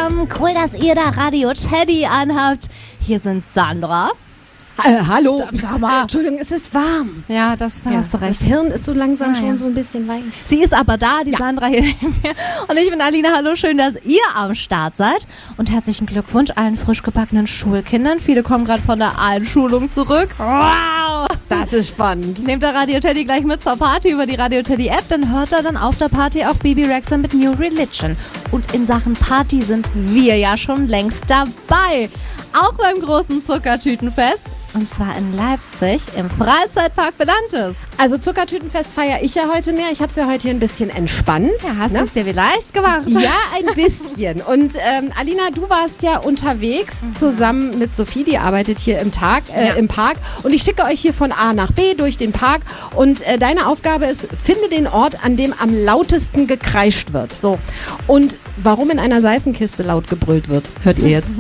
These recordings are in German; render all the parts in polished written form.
zusammen. Cool, dass ihr da Radio Teddy anhabt. Hier sind Sandra. Hallo. Sag mal. Entschuldigung, es ist warm. Ja, da hast du recht. Das Hirn ist so langsam schon so ein bisschen weich. Sie ist aber da, die Sandra hier neben mir. Und ich bin Alina. Hallo, schön, dass ihr am Start seid. Und herzlichen Glückwunsch allen frisch gebackenen Schulkindern. Viele kommen gerade von der Einschulung zurück. Wow! Das ist spannend. Nehmt der Radio Teddy gleich mit zur Party über die Radio Teddy App, dann hört er dann auf der Party auch Bebe Rexha mit New Religion. Und in Sachen Party sind wir ja schon längst dabei. Auch beim großen Zuckertütenfest. Und zwar in Leipzig im Freizeitpark Belantes. Also Zuckertütenfest feiere ich ja heute mehr. Ich habe es ja heute hier ein bisschen entspannt. Ja, hast du es dir vielleicht gemacht? Ja, ein bisschen. Und Alina, du warst ja unterwegs zusammen mit Sophie, die arbeitet hier im Park. Und ich schicke euch hier von A nach B durch den Park. Und deine Aufgabe ist, finde den Ort, an dem am lautesten gekreischt wird. So. Und warum in einer Seifenkiste laut gebrüllt wird, hört ihr jetzt.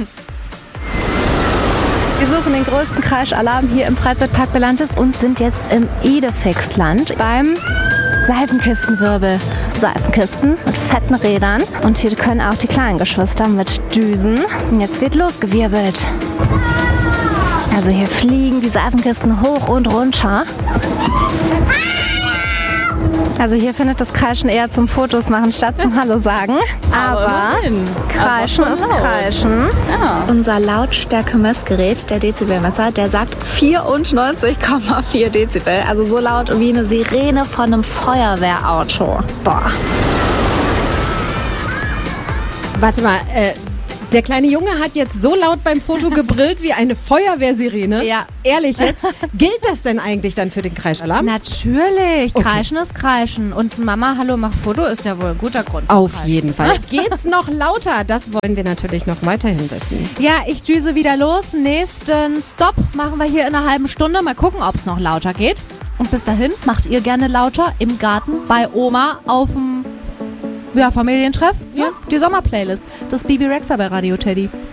Wir suchen den größten Kreischalarm hier im Freizeitpark Belantes und sind jetzt im Edefixland beim Seifenkistenwirbel. Seifenkisten mit fetten Rädern. Und hier können auch die kleinen Geschwister mit Düsen. Und jetzt wird losgewirbelt. Also hier fliegen die Seifenkisten hoch und runter. Also hier findet das Kreischen eher zum Fotos machen statt zum Hallo sagen. Aber Kreischen ist Kreischen. Ja. Unser Lautstärke-Messgerät, der Dezibelmesser, der sagt 94,4 Dezibel. Also so laut wie eine Sirene von einem Feuerwehrauto. Boah. Warte mal, der kleine Junge hat jetzt so laut beim Foto gebrillt wie eine Feuerwehrsirene. Ja. Ehrlich jetzt? Gilt das denn eigentlich dann für den Kreischalarm? Natürlich. Okay. Kreischen ist Kreischen. Und Mama, hallo, mach Foto ist ja wohl ein guter Grund. Auf jeden Fall. Geht's noch lauter? Das wollen wir natürlich noch weiterhin wissen. Ja, ich düse wieder los. Nächsten Stopp machen wir hier in einer halben Stunde. Mal gucken, ob es noch lauter geht. Und bis dahin macht ihr gerne lauter im Garten bei Oma auf dem Familientreff. Ja, die Sommerplaylist. Das Bebe Rexha bei Radio Teddy.